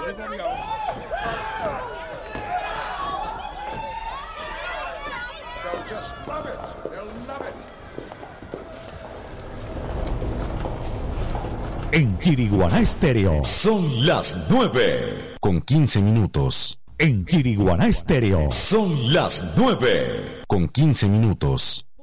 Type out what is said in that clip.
They'll just love it. They'll love it. En Chiriguaná Estéreo son las 9:15. En Chiriguaná Estéreo son las 9:15.